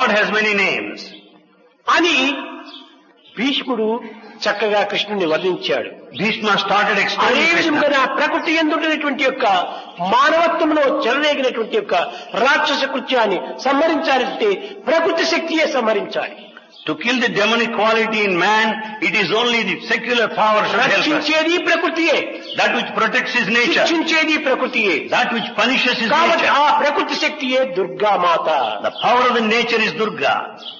God has many names. అని భీష్ముడు చక్కగా కృష్ణుని వర్ణించాడు. Bhishma started అదే explaining Krishna. విధంగా ప్రకృతి ఎందుకున్నటువంటి యొక్క మానవత్వంలో చెలరేగినటువంటి యొక్క రాక్షస కృత్యాన్ని సంహరించాలంటే ప్రకృతి శక్తియే సంహరించాలి. To kill the demonic quality in man, it is only the secular power should help us. రక్షించేది ప్రకృతియే, That which protects his nature, శిక్షించేది ప్రకృతియే. that which punishes his కాబట్టి nature. ఆ ప్రకృతి శక్తియే Durgamata. The power of the nature is Durga.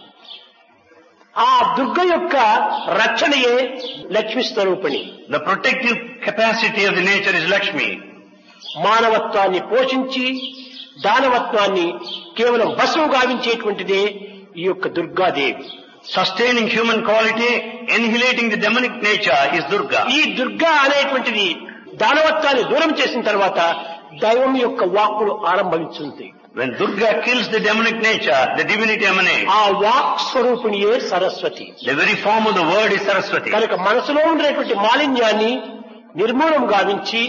ఆ దుర్గ యొక్క రక్షణయే లక్ష్మీ స్వరూపిణి. The protective capacity of the nature is Lakshmi. మానవత్వాన్ని పోషించి దానవత్వాన్ని కేవలం వశం గావించేటువంటిదే ఈ యొక్క Durgadevi. Sustaining human quality, annihilating the demonic nature is Durga. ఈ దుర్గా అనేటువంటిది దానవత్వాన్ని దూరం చేసిన తర్వాత దైవం యొక్క వాక్కులు ఆరంభించుంది. When Durga kills the demonic nature, the divinity emanates. ఆ walk స్వరూపిణియే Saraswati. The very form of the word is Saraswati. కనుక మనసులో ఉండేటువంటి మాలిన్యాన్ని నిర్మూలం గావించి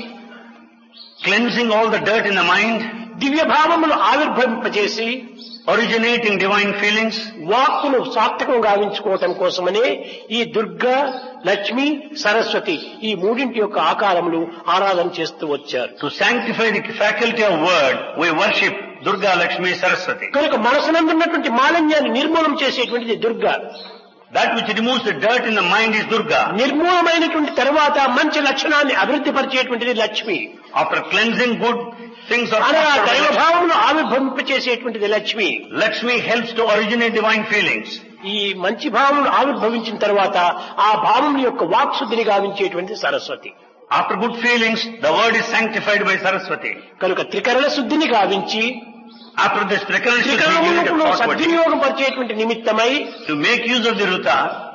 Cleansing all the dirt in the mind, దివ్య భావములు ఆవిర్భవింపజేసి originating divine feelings, వాక్కును సార్థకం గావించుకోవటం కోసమనే ఈ దుర్గా, లక్ష్మి, సరస్వతి ఈ మూడింటి యొక్క ఆకారములు ఆరాధన చేస్తూ వచ్చారు. to sanctify the faculty of word, we worship Durga, Lakshmi, Saraswati. కనుక మనసునందున్నటువంటి మాలిన్యాన్ని నిర్మూలం చేసేటువంటిది Durga. That which removes the dirt in the mind is Durga. నిర్మూలమైనటువంటి తర్వాత మంచి లక్షణాన్ని అభివృద్ధి పరిచేటువంటిది Lakshmi. After cleansing good things or అనగా దైవభావమును ఆవిర్భవింపచేసేటువంటిది Lakshmi. Lakshmi helps to originate divine feelings. ఈ మంచి భావములు ఆవిర్భవించిన తర్వాత ఆ భావం యొక్క వాక్శుద్ధిని గావించేటువంటి Saraswati. After good feelings, the word is sanctified by Saraswati. కనుక త్రికరణ శుద్ధిని గావించి After this త్రికరణములను త్రికరణ సద్వినియోగం పరిచేటువంటి నిమిత్తమై to make use of the Ruta,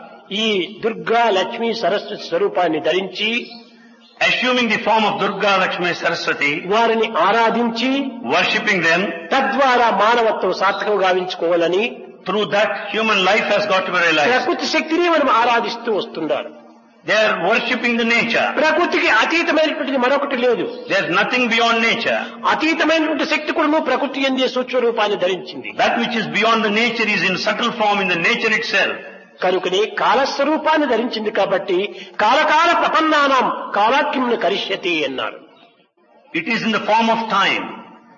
ఈ దుర్గా, లక్ష్మి, సరస్వతి స్వరూపాన్ని ధరించి assuming the form of Durga, Lakshmi, Saraswati, వారిని ఆరాధించి worshipping them, తద్వారా మానవత్వం సార్థకం గావించుకోవాలని through that human life has got to be realized. ప్రకృతి శక్తిని మనం ఆరాధిస్తూ వస్తున్నారు. They are worshipping the nature. ప్రకృతికి అతీతమైనటువంటిది మరొకటి లేదు. There is nothing beyond nature. అతీతమైనటువంటి శక్తి కూడా ప్రకృతి ఎందే సూక్ష్మ రూపాన్ని ధరించింది. That which is beyond the nature is in subtle form in the nature itself. కనుకనే కాలస్వరూపాన్ని ధరించింది కాబట్టి కాలకాల ప్రపన్నానాం కాలాక్యమును కరిష్యతి అన్నారు. It is in the form of time.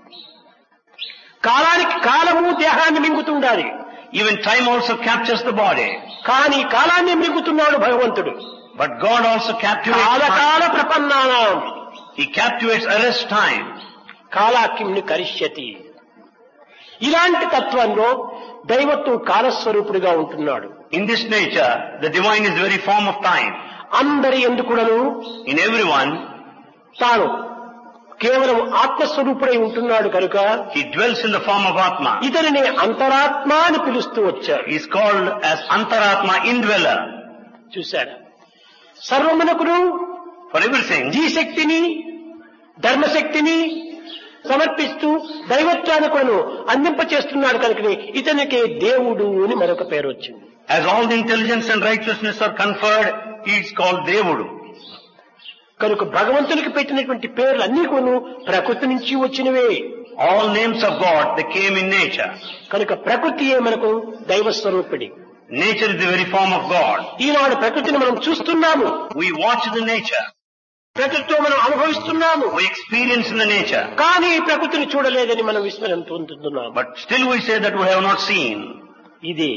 కాలానికి కాలము దేహాన్ని మింగుతుండాలి. Even time also captures the body. కానీ కాలాన్ని మింగుతున్నాడు భగవంతుడు. But God also captivates కాలకాల time. ప్రపన్నానాం He captivates, arrests time. కాలాక్యమును కరిష్యతి. ఇలాంటి తత్వంలో దైవత్వం కాలస్వరూపుడిగా ఉంటున్నాడు. In this nature, the divine is the very form of time. అందరి ఎందుకుడను In everyone, తాను కేవలం ఆత్మస్వరూపుడై ఉంటున్నాడు కనుక He dwells in the form of Atma. ఇతనిని అంతరాత్మ అని పిలుస్తూ వచ్చారు. He is called as Antaratma, indweller. చూశారా, సర్వమునకును For everything, జీశక్తిని ధర్మశక్తిని సమర్పిస్తూ దైవత్వాన్ని కూడా అందింపచేస్తున్నాడు కనుకనే ఇతనికి దేవుడు అని మరొక పేరు వచ్చింది. as all the intelligence and righteousness are conferred, He is called Devudu. కనుక భగవంతునికి పెట్టినటువంటి పేర్లు అన్ని కూడా ప్రకృతి నుంచి వచ్చినవే. All names of God, they came in nature. కనుక ప్రకృతియే మనకు దైవ స్వరూపిణి. Nature is the very form of God. ఈనాడు ప్రకృతిని మనం చూస్తున్నాము, We watch the nature. ప్రకృతితో మనం అనుభవిస్తున్నాము. We experience in the nature. కానీ ఈ ప్రకృతిని చూడలేదని మనం విస్మరణ పొందుతున్నాము. But still we say that we have not seen. ఇది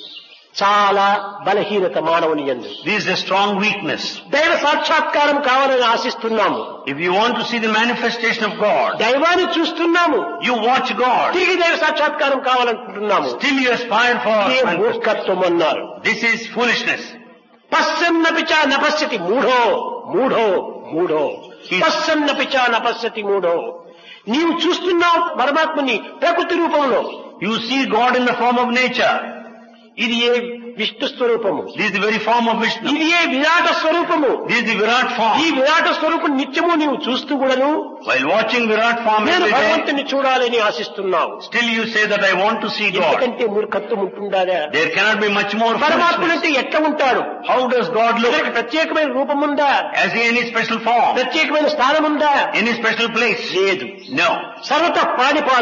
చాలా బలహీనత మానవుని యందు. This is a strong weakness. దైవ సాక్షాత్కారం కావాలని ఆశిస్తున్నాము. If you want to see the manifestation of God, దైవాన్ని చూస్తున్నాము, you watch God. తిరిగి దైవ సాక్షాత్కారం కావాలనుకుంటున్నాము. Still you aspire for ఇదే manifestation. మూర్ఖత్వం అన్నారు. This is foolishness. పశ్చన్నపిచ నపశ్యతి మూఢో మూఢో మూఢో పశ్చన్నపిచ నపశ్యతి మూఢో. నీవు చూస్తున్నావు పరమాత్మని ప్రకృతి రూపంలో. You see God in the form of nature. ఇది ఏ విష్ణు స్వరూపము, This is the very form of Vishnu. ఇది ఏ విరాట స్వరూపము. This is the Virat form. ఈ విరాట స్వరూపం నిత్యము నీవు చూస్తూ కూడాను While watching Virat form నేను every day, భగవంతుని చూడాలని ఆశిస్తున్నావు. still you say that I want to see God. ఎందుకంటే మూర్ఖత్వం ఉంటుందా? There cannot be much more పరమాత్ముడు foolishness. అంటే ఎట్లా ఉంటాడు? How does God look? అతనికి ప్రత్యేకమైన రూపం ఉందా? Has He any special form? ప్రత్యేకమైన స్థానం ఉందా? Any special place? లేదు. No. సర్వత పాణిపాదం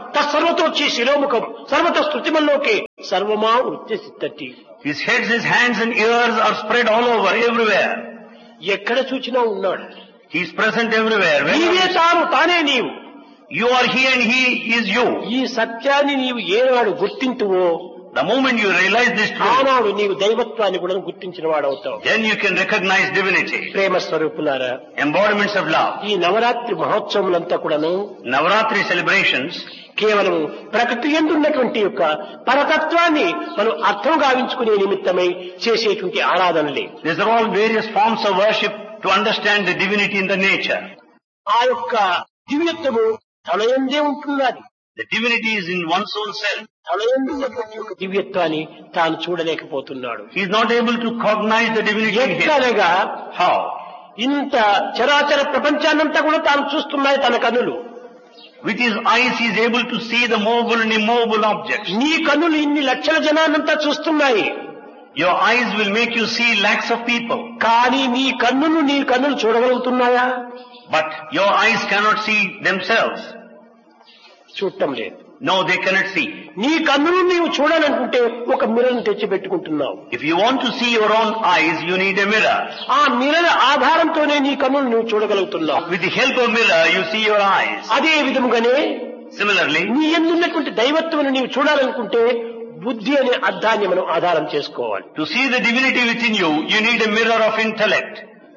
తత్సర్వతోచ్చి శిరోముఖం సర్వత స్థుతిమల్లోకే సర్వమా వృత్యసిద్ధి. His head, his hands and ears are spread all over, everywhere. ఎక్కడ చూచినా ఉన్నాడు. He is present everywhere. నీవే తాను, తానే నీవు. You are he and he is you. ఈ సత్యాన్ని నీవు ఏనాడు గుర్తింతువో, The moment you realize this truth, ఆనాడు నీవు దైవత్వాన్ని కూడా గుర్తించిన వాడవుతావు. then you can recognize divinity. ప్రేమ స్వరూపులారా, Embodiments of love. ఈ నవరాత్రి మహోత్సవములంతా కూడాను Navaratri celebrations కేవలం ప్రకృతి యందున్నటువంటి యొక్క పరతత్వాన్ని మనం అర్థం గావించుకునే నిమిత్తమై చేసేటువంటి ఆరాధనలే. these are all various forms of worship to understand the divinity in the nature. ఆ యొక్క దివ్యత్వము తనయందే ఉంటున్నది. The divinity is in one's own self. తనయందున్నటువంటి యొక్క దివ్యత్వాన్ని తాను చూడలేకపోతున్నాడు. He is not able to cognize the divinity in him. ఎట్లనగా How? ఇంత చరాచర ప్రపంచాన్నంతా కూడా తాను చూస్తున్నాయి తన కన్నులు. With his eyes he is able to see the movable and immovable objects. నీ కన్నులు ఇన్ని లక్షల జనాన్నంతా చూస్తున్నాయి. Your eyes will make you see lakhs of people. కానీ నీ కన్నులు చూడగలుగుతున్నాయా? But your eyes cannot see themselves. చూడటం లేదు. No, they cannot see. నీ కన్నులు నీవు చూడాలనుకుంటే ఒక మిర్రర్ని తెచ్చిపెట్టుకుంటున్నావు. If you want to see your own eyes, you need a mirror. ఆ మిర్రర్ ఆధారంతోనే నీ కన్నులు నువ్వు చూడగలుగుతున్నావు. With the help of mirror, you see your eyes. అదే విధముగానే Similarly, నీ యందున్నటువంటి దైవత్వాన్ని నీవు చూడాలనుకుంటే బుద్ధి అనే అర్థాన్ని మనం ఆధారం చేసుకోవాలి. to see the divinity within you, you need a mirror of intellect.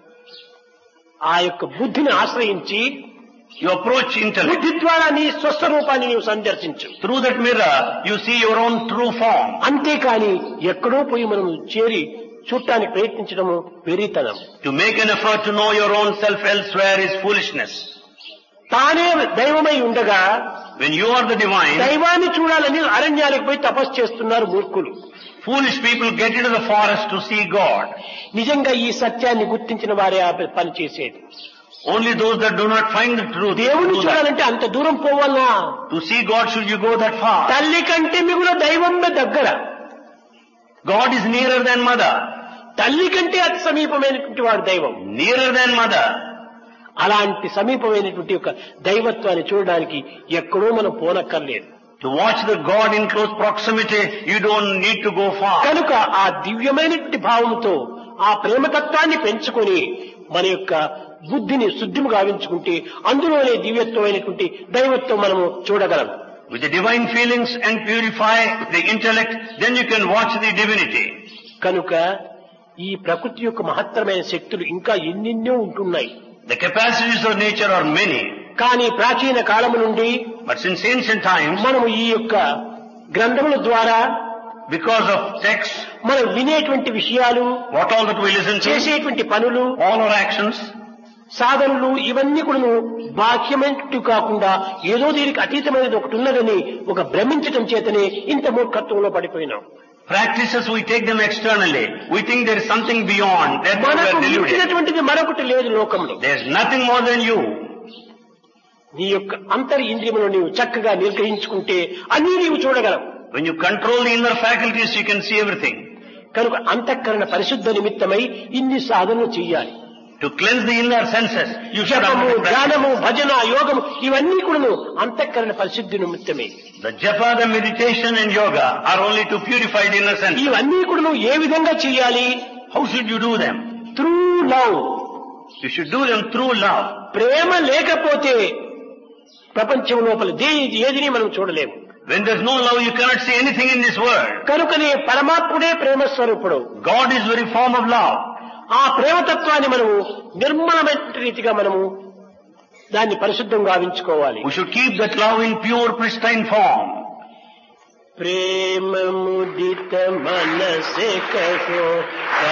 ఆ యొక్క బుద్ధిని ఆశ్రయించి You approach intellect. బుద్ధి ద్వారా నీ స్వస్వరూపాన్ని నీవు సందర్శించు. Through that mirror, you see your own true form. అంతేకాని ఎక్కడో పోయి మనం చేరి చూడటానికి ప్రయత్నించడము వెర్రితనం. To make an effort to know your own self elsewhere is foolishness. తానే దైవమై ఉండగా When you are the divine, దైవాన్ని చూడాలని అరణ్యాలకు పోయి తపస్సు చేస్తున్నారు మూర్ఖులు. foolish people get into the forest to see God. నిజంగా ఈ సత్యాన్ని గుర్తించిన వారే ఆ పని చేసేది. Only those that do not find the truth దేవుణ్ణి do that. చూడాలంటే అంత దూరం పోవాలా? To see God, should you go that far? తల్లి కంటే మిగులు దైవమే దగ్గర. God is nearer than mother. తల్లి కంటే అతి సమీపమైనటువంటి వాడు దైవం. Nearer than mother. అలాంటి సమీపమైనటువంటి యొక్క దైవత్వాన్ని చూడడానికి ఎక్కడో మనం పోనక్కర్లేదు. To watch the God in close proximity, you don't need to go far. కనుక ఆ దివ్యమైనటువంటి భావంతో ఆ ప్రేమతత్వాన్ని పెంచుకొని మన యొక్క బుద్ధిని శుద్ధిము గావించుకుంటే అందులోనే దివ్యత్వమైనటువంటి దైవత్వం మనము చూడగలం. With the divine feelings and purify the intellect, then you can watch the divinity. కనుక ఈ ప్రకృతి యొక్క మహత్తరమైన శక్తులు ఇంకా ఎన్నెన్నో ఉంటున్నాయి. The capacities of nature are many. కానీ ప్రాచీన కాలము నుండి But since ancient times, మనము ఈ యొక్క గ్రంథముల ద్వారా because of texts, మనం వినేటువంటి విషయాలు, what all that we listen to, చేసేటువంటి పనులు, all our actions, సాధనలు ఇవన్నీ కూడా బాహ్యమైనట్టు కాకుండా ఏదో దీనికి అతీతమైనది ఒకటి ఉన్నదని ఒక భ్రమించటం చేతనే ఇంత మూర్ఖత్వంలో పడిపోయినాం. practices we take them externally. We think there is something beyond. That we మనకు are deluded. మించినటువంటిది మరొకటి లేదు లోకంలో. There is nothing more than you. నీ యొక్క అంతర్ ఇంద్రియమును నీవు చక్కగా నిర్గ్రహించుకుంటే అన్నీ నీవు చూడగలవు. When you control the inner faculties, you can see everything. కనుక అంతఃకరణ పరిశుద్ధ నిమిత్తమై ఇన్ని సాధనలు చెయ్యాలి. To cleanse the inner senses, you should జపము, have ధ్యానము, భజన, యోగము ఇవన్నీ కూడా అంతఃకరణ పరిశుద్ధి నిమిత్తమే. the japa, the meditation and yoga are only to purify the inner senses. ఇవన్నీ కూడా ఏ విధంగా చెయ్యాలి? How should you do them? Through love. You should do them through love. ప్రేమ లేకపోతే ప్రపంచం లోపల ఏదిని మనం చూడలేము. When there's no love, you cannot see anything in this world. కనుకనే పరమాత్ముడే ప్రేమ స్వరూపుడు. God is very form of love. ఆ ప్రేమతత్వాన్ని మనము నిర్మలమైన రీతిగా మనము దాన్ని పరిశుద్ధంగా గావించుకోవాలి. We should keep that love in pure, pristine form. ప్రేమ ముదిత మనసే కహో